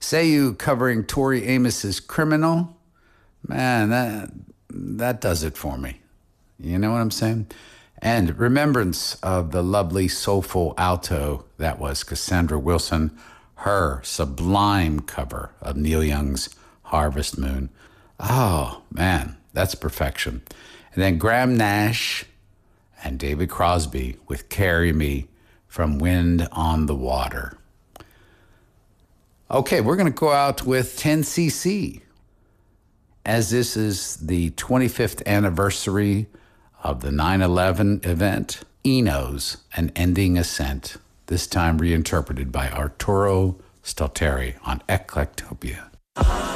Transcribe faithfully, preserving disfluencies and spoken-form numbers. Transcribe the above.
Say You covering Tori Amos's Criminal. Man, that, that does it for me. You know what I'm saying? And remembrance of the lovely soulful alto that was Cassandra Wilson, her sublime cover of Neil Young's Harvest Moon. Oh, man, that's perfection. And then Graham Nash and David Crosby with Carry Me from Wind on the Water. Okay, we're going to go out with ten C C, as this is the twenty-fifth anniversary of the nine eleven event, Enos, An Ending Ascent, this time reinterpreted by Arturo Stalteri on Eclectopia.